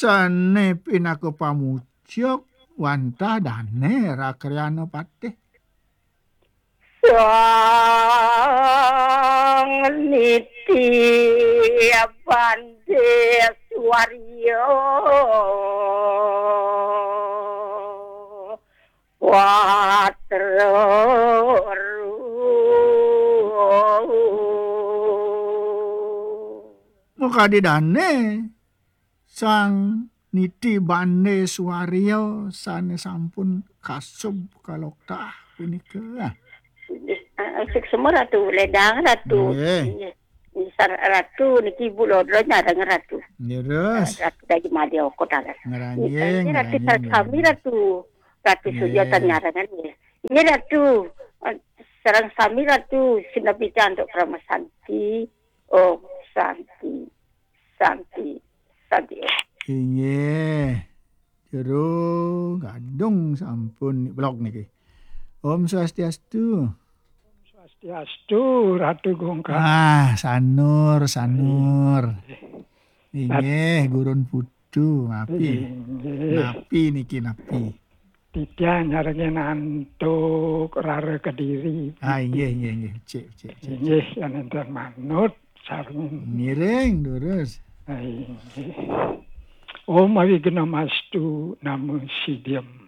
Sane pinako pamucuk wantah dane rakriana patih. Sang niti bande suaryo watru Muka di dane sang niti bande suaryo sane sampun kasub kalokta punika. Sik semua ratu ledang ratu. Nggih. Ratu niki bulodro nyarang ratu. Terus Ratu dari Madia kota. ngeranjing Ratu kami ratu sujatan nyarangan ya. Ini ratu sarang sami ratu sinabitan untuk Pramasanti. Oh Santi. Inggih. Jero gadung sampun blok niki. Om Swastiastu. Swastiastu Ratu Gongka. Sanur. Inggih gurun putu napi niki. Tidak nyarengen antuk rare Kediri. Inggih. Cik. Inggih enten manut sareng Miring lurus. Om awi gena mastu namo Sidiam.